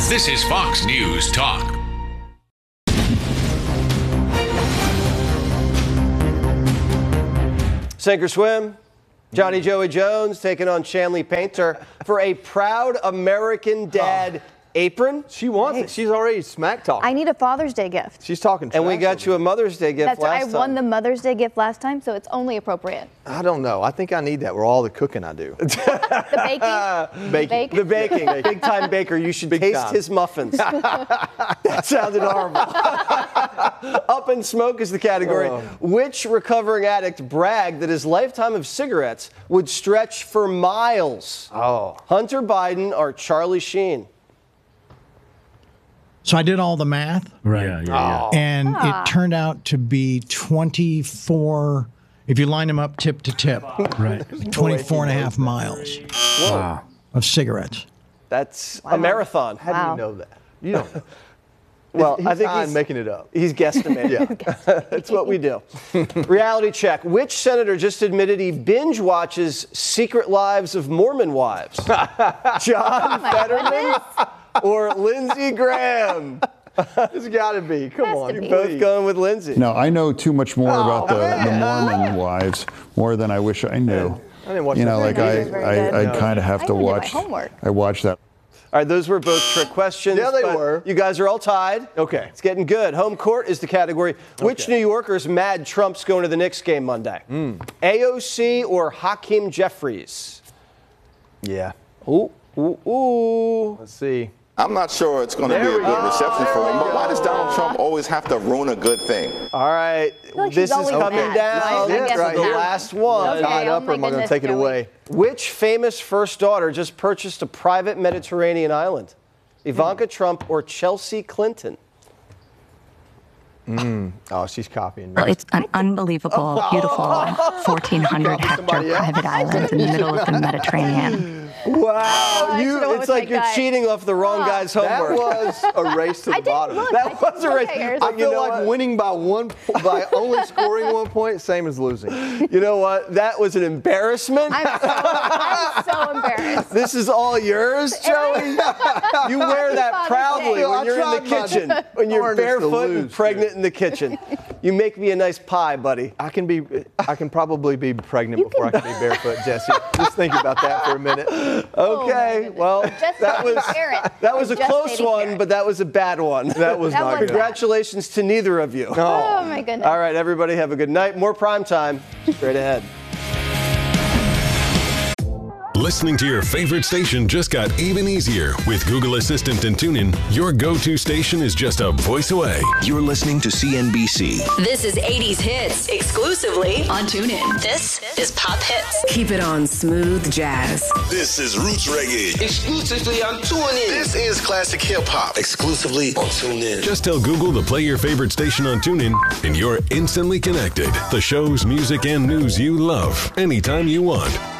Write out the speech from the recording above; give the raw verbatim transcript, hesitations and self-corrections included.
This is Fox News Talk. Sink or swim. Johnny Joey Jones taking on Shanley Painter for a proud American dad oh. apron. She wants nice. it. She's already smack talking. I need a Father's Day gift. She's talking trash. And we got you a Mother's Day gift That's last I time. I won the Mother's Day gift last time, so it's only appropriate. I don't know. I think I need that with all the cooking I do. The baking? Baking. The baking. Big time baker. You should Big taste time. his muffins. That sounded horrible. Up in smoke is the category. Oh. Which recovering addict bragged that his lifetime of cigarettes would stretch for miles? Oh. Hunter Biden or Charlie Sheen? So I did all the math. Right. Yeah, yeah, yeah. And ah. it turned out to be twenty-four, if you line them up tip to tip, right. twenty-four and a half miles wow. of cigarettes. That's wow. a marathon. How wow. do you know that? You don't know. Well, he's I think he's he's making it up. He's guesstimating. Yeah. That's what we do. Reality check. Which senator just admitted he binge watches Secret Lives of Mormon Wives? John Fetterman or Lindsey Graham? It's got to be. Come on. You're Please. both going with Lindsey. No, I know too much more Oh, about the, the man. Mormon wives, more than I wish I knew. I didn't watch You know, that. like Very I, good, very I, good. I No. kind of have I to need to do my watch. homework. I watched that. All right, those were both trick questions. Yeah, they but were. You guys are all tied. Okay. It's getting good. Home court is the category. Which Okay. New Yorker's mad Trump's going to the Knicks game Monday? Mm. A O C or Hakeem Jeffries? Yeah. Ooh, ooh, ooh. Let's see. I'm not sure it's going to be a There we good go. reception for him, There but why does Donald Trump always have to ruin a good thing? All right, like this she's is always coming mad. down I guess to right the here. last one. Okay, Tied oh up, or my am I going to goodness, take it Joey. away? Which famous first daughter just purchased a private Mediterranean island? Ivanka Trump or Chelsea Clinton? Mm. Oh, she's copying me. Well, it's an unbelievable, beautiful fourteen hundred hectare somebody else. private island in the middle of the Mediterranean. Wow, I you, should've went it's with like my you're gut. cheating off the wrong Oh. guy's That homework. was a race to the I didn't bottom. look. That I was a race. okay, here's I the- feel know like what? winning by one, by only scoring one point, same as losing. You know what? That was an embarrassment. I'm so, I'm so embarrassed. This is all yours, Joey. You wear that Father's proudly Day. when I you're in the tried my kitchen, when you're darndest to barefoot and lose, pregnant dude. in the kitchen. You make me a nice pie, buddy. I can be, I can probably be pregnant before I can be barefoot, Jesse. Just think about that for a minute. Okay, well, Just that was parent. that was a Just close dating one, parent. but that was a bad one. That was That not was good. Congratulations to neither of you. Oh my goodness. All right, everybody have a good night. More prime time straight ahead. Listening to your favorite station just got even easier. With Google Assistant and TuneIn, your go-to station is just a voice away. You're listening to C N B C. This is eighties Hits, exclusively on TuneIn. This is Pop Hits. Keep it on Smooth Jazz. This is Roots Reggae, exclusively on TuneIn. This is Classic Hip Hop, exclusively on TuneIn. Just tell Google to play your favorite station on TuneIn, and you're instantly connected. The shows, music, and news you love, anytime you want.